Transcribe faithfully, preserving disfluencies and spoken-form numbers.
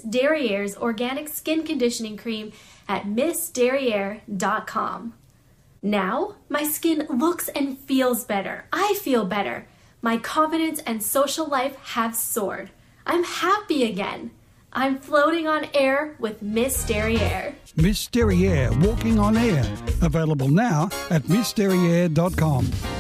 Derriere's Organic Skin Conditioning Cream at miss derriere dot com. Now, my skin looks and feels better. I feel better. My confidence and social life have soared. I'm happy again. I'm floating on air with Miss Derriere. Miss Derriere, walking on air. Available now at miss derriere dot com.